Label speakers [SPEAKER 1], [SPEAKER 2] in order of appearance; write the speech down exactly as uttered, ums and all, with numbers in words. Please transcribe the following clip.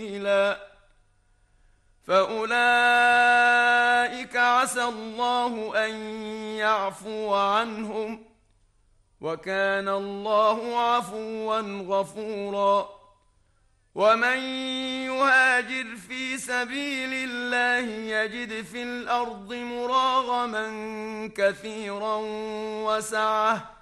[SPEAKER 1] فأولئك عسى الله أن يعفو عنهم، وكان الله عفوا غفورا. ومن يهاجر في سبيل الله يجد في الأرض مراغما كثيرا وسعة